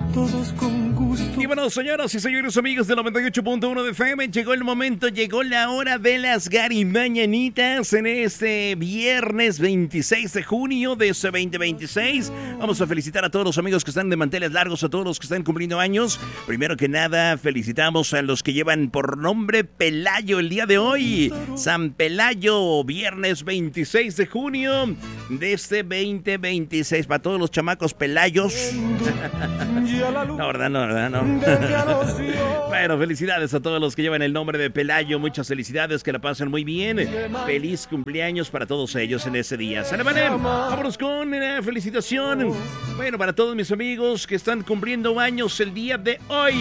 todos con gusto. Y bueno, señoras y señores amigos del 98.1 de FM, llegó el momento, llegó la hora de las Garimañanitas en este viernes 26 de junio de este 2026. Vamos a felicitar a todos los amigos que están de manteles largos, a todos los que están cumpliendo años. Primero que nada, felicitamos a los que llevan por nombre Pelayo el día de hoy. San Pelayo, viernes 26 de junio de este 2026. Para todos los chamacos Pelayos. No, ¿verdad? No. Bueno, felicidades a todos los que llevan el nombre de Pelayo. Muchas felicidades, que la pasen muy bien. Feliz cumpleaños para todos ellos en ese día. ¿Sale, vale? Vámonos con la felicitación. Bueno, para todos mis amigos que están cumpliendo años el día de hoy.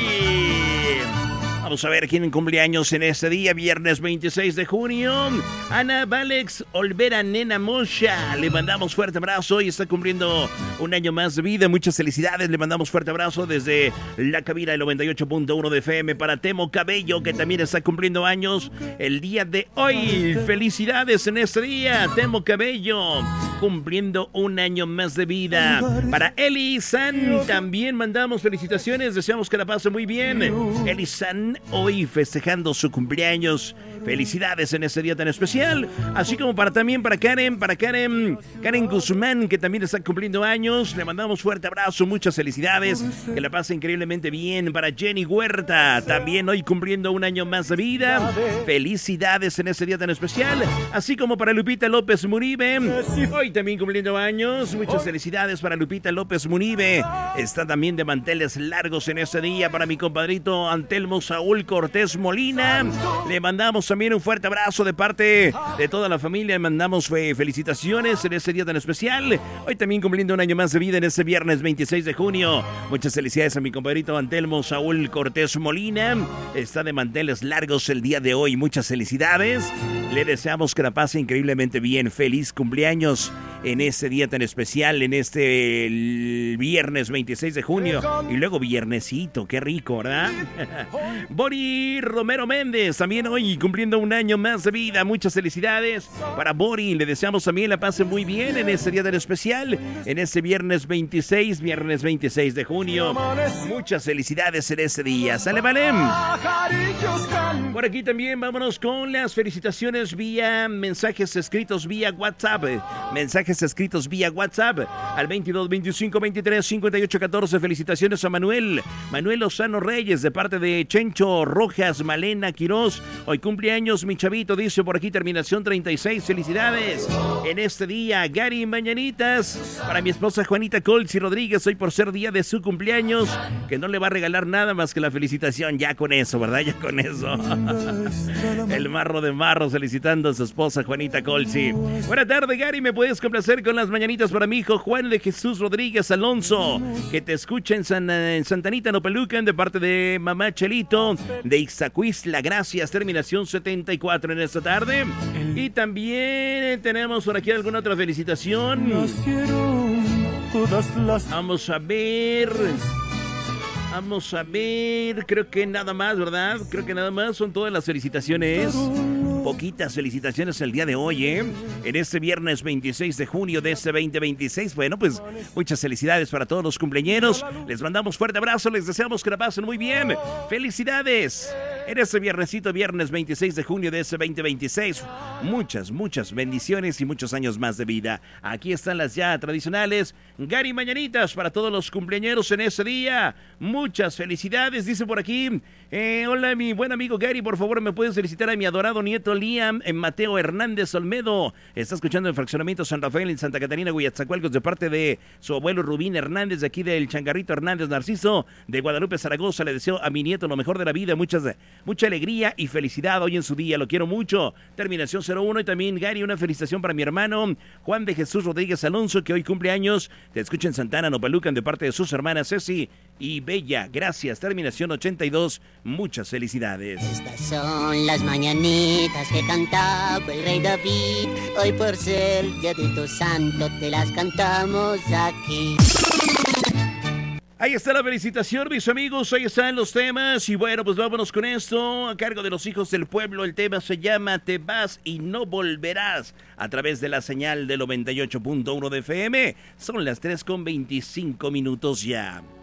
Vamos a ver quién cumple años en este día, viernes 26 de junio. Ana Valex Olvera Nena Mosha. Le mandamos fuerte abrazo. Hoy está cumpliendo un año más de vida. Muchas felicidades. Le mandamos fuerte abrazo desde la cabina del 98.1 de FM para Temo Cabello, que también está cumpliendo años el día de hoy. Felicidades en este día, Temo Cabello, cumpliendo un año más de vida. Para Eli San también mandamos felicitaciones. Deseamos que la pase muy bien. Eli San hoy festejando su cumpleaños. Felicidades en este día tan especial. Así como también para Karen Guzmán, que también está cumpliendo años. Le mandamos fuerte abrazo, muchas felicidades. Que la pase increíblemente bien. Para Jenny Huerta, también hoy cumpliendo un año más de vida. Felicidades en este día tan especial. Así como para Lupita López Munibe, hoy también cumpliendo años. Muchas felicidades para Lupita López Munibe. Está también de manteles largos en este día. Para mi compadrito Antelmo Saúl Cortés Molina, le mandamos también un fuerte abrazo de parte de toda la familia. Le mandamos felicitaciones en este día tan especial. Hoy también cumpliendo un año más de vida en este viernes 26 de junio. Muchas felicidades a mi compadrito Antelmo Saúl Cortés Molina. Está de manteles largos el día de hoy. Muchas felicidades. Le deseamos que la pase increíblemente bien. Feliz cumpleaños en este día tan especial, en este viernes 26 de junio. Y luego viernesito, qué rico, ¿verdad? Bori Romero Méndez, también hoy cumpliendo un año más de vida. Muchas felicidades para Bori. Le deseamos también la pase muy bien en este día tan especial, en este viernes 26 de junio. Muchas felicidades en este día. ¿Sale, vale? Por aquí también vámonos con las felicitaciones vía mensajes escritos vía WhatsApp. Mensajes escritos vía WhatsApp al 22 25 23 58 14. Felicitaciones a Manuel Lozano Reyes de parte de Chencho Rojas Malena Quirós. Hoy cumpleaños mi chavito, dice por aquí, terminación 36. Felicidades en este día. Gary Mañanitas para mi esposa Juanita Colsi Rodríguez, hoy por ser día de su cumpleaños, que no le va a regalar nada más que la felicitación. Ya con eso, ¿verdad? Ya con eso. El marro de marros felicitando a su esposa Juanita Colsi. Buenas tardes, Gary. ¿Me puedes complacer con las mañanitas para mi hijo Juan de Jesús Rodríguez Alonso, que te escucha en Santa Anita, Nopelucan, de parte de mamá Chelito de Ixtacuistla? Gracias. Terminación 74 en esta tarde. Y también tenemos por aquí alguna otra felicitación. Vamos a ver, creo que nada más, ¿verdad? Creo que nada más, son todas las felicitaciones. Poquitas felicitaciones el día de hoy, en este viernes 26 de junio de este 2026. Bueno, pues muchas felicidades para todos los cumpleañeros. Les mandamos fuerte abrazo, les deseamos que la pasen muy bien. Felicidades en este viernesito, viernes 26 de junio de este 2026. Muchas bendiciones y muchos años más de vida. Aquí están las ya tradicionales Gary Mañanitas para todos los cumpleañeros en ese día. Muchas felicidades, dice por aquí. Hola, mi buen amigo Gary, por favor, ¿me puedes felicitar a mi adorado nieto Liam Mateo Hernández Olmedo? Está escuchando el fraccionamiento San Rafael en Santa Catarina, Huiatzacualcos, de parte de su abuelo Rubín Hernández, de aquí del Changarrito Hernández Narciso, de Guadalupe, Zaragoza. Le deseo a mi nieto lo mejor de la vida, mucha alegría y felicidad hoy en su día. Lo quiero mucho. Terminación 01. Y también, Gary, una felicitación para mi hermano Juan de Jesús Rodríguez Alonso, que hoy cumple años. Te escucha en Santana, Nopalucan, de parte de sus hermanas Ceci y Bella. Gracias. Terminación 82. Muchas felicidades. Estas son las mañanitas que cantaba el rey David. Hoy por ser día de tu santo te las cantamos aquí. Ahí está la felicitación, mis amigos, ahí están los temas. Y bueno, pues vámonos con esto, a cargo de los hijos del pueblo. El tema se llama Te vas y no volverás, a través de la señal del 98.1 de FM. Son las 3:25 ya.